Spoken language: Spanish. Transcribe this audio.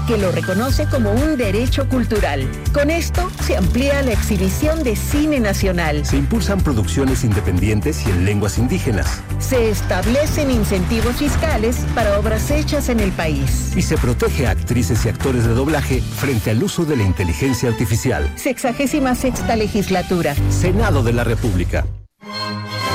que lo reconoce como un derecho cultural. Con esto se amplía la exhibición de cine nacional. Se impulsan producciones independientes y en lenguas indígenas. Se establecen incentivos fiscales para obras hechas en el país. Y se protege a actrices y actores de doblaje frente al uso de la inteligencia artificial. 66ª legislatura. Senado de la República.